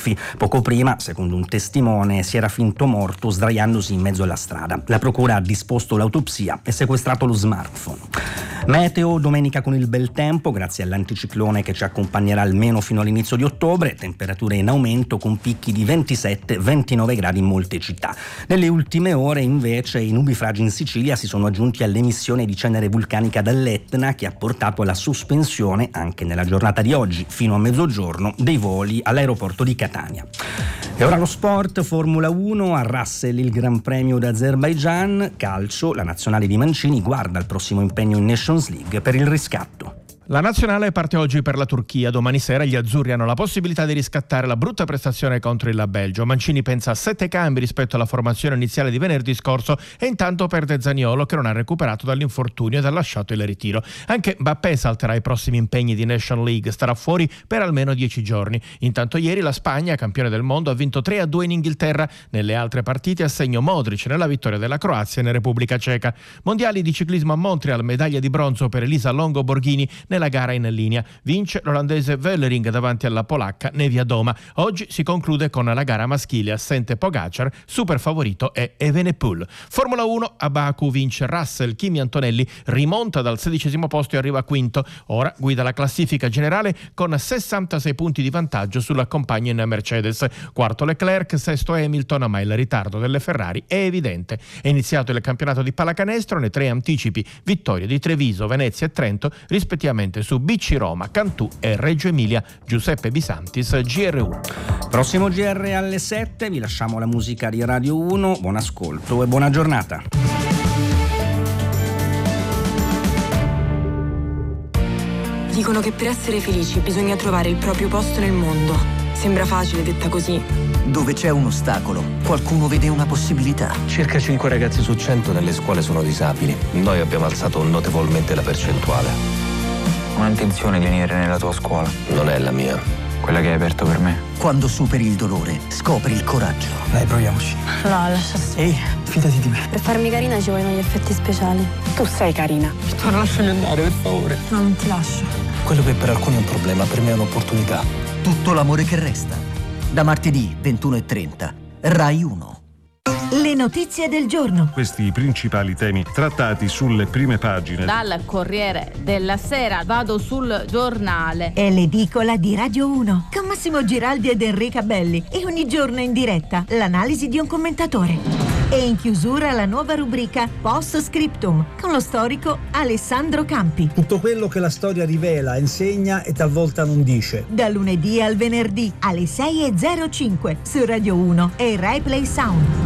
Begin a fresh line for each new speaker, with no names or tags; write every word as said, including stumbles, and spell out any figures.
Melfi. Poco prima, secondo un testimone, si era finto morto sdraiandosi in mezzo alla strada. La procura ha disposto l'autopsia e sequestrato lo smartphone. Meteo domenica con il bel tempo, grazie all'anticiclone che ci accompagnerà almeno fino all'inizio di ottobre, temperature in aumento con picchi di ventisette ventinove gradi in molte città. Nelle ultime ore invece i nubifragi in Sicilia si sono aggiunti all'emissione di cenere vulcanica dall'Etna, che ha portato alla sospensione, anche nella giornata di oggi, fino a mezzogiorno, dei voli all'aeroporto di Catania. E ora lo sport, Formula uno, a Russell il Gran Premio d'Azerbaigian, calcio, la nazionale di Mancini guarda al prossimo impegno in Nations League per il riscatto.
La nazionale parte oggi per la Turchia. Domani sera gli azzurri hanno la possibilità di riscattare la brutta prestazione contro il Belgio. Mancini pensa a sette cambi rispetto alla formazione iniziale di venerdì scorso e intanto perde Zaniolo, che non ha recuperato dall'infortunio ed ha lasciato il ritiro. Anche Mbappé salterà i prossimi impegni di Nation League, starà fuori per almeno dieci giorni. Intanto ieri la Spagna, campione del mondo, ha vinto tre a due in Inghilterra. Nelle altre partite a segno Modric nella vittoria della Croazia e in Repubblica Ceca. Mondiali di ciclismo a Montreal, medaglia di bronzo per Elisa Longo Borghini nella gara in linea. Vince l'olandese Völlering davanti alla polacca Nevia Doma. Oggi si conclude con la gara maschile, assente Pogacar, super favorito è Evenepoel. Formula uno, a Baku vince Russell, Kimi Antonelli rimonta dal sedicesimo posto e arriva quinto. Ora guida la classifica generale con sessantasei punti di vantaggio sulla compagna in Mercedes. Quarto Leclerc, sesto Hamilton, ma il ritardo delle Ferrari è evidente. È iniziato il campionato di pallacanestro, nei tre anticipi vittorie di Treviso, Venezia e Trento, rispettivamente su B C Roma, Cantù e Reggio Emilia. Giuseppe Bisantis, G R uno.
Prossimo G R alle sette, vi lasciamo la musica di Radio uno, buon ascolto e buona giornata.
Dicono che per essere felici bisogna trovare il proprio posto nel mondo. Sembra facile detta così.
Dove c'è un ostacolo, qualcuno vede una possibilità.
Circa cinque ragazzi su cento nelle scuole sono disabili. Noi abbiamo alzato notevolmente la percentuale.
Ho intenzione di venire nella tua scuola.
Non è la mia.
Quella che hai aperto per me.
Quando superi il dolore, scopri il coraggio.
Dai, proviamoci.
No, lascia stare.
Ehi, fidati di me.
Per farmi carina ci vogliono gli effetti speciali.
Tu sei carina.
Vittorio, lasciami andare, per favore.
No, non ti lascio.
Quello che per alcuni è un problema, per me è un'opportunità.
Tutto l'amore che resta. Da martedì ventuno e trenta, Rai uno.
Le notizie del giorno.
Questi i principali temi trattati sulle prime pagine.
Dal Corriere della Sera vado sul Giornale.
È l'edicola di Radio uno con Massimo Giraldi ed Enrica Belli e ogni giorno in diretta l'analisi di un commentatore. E in chiusura la nuova rubrica Post Scriptum con lo storico Alessandro Campi.
Tutto quello che la storia rivela, insegna e talvolta non dice.
Da lunedì al venerdì alle sei e zero cinque su Radio uno e Rai Play Sound.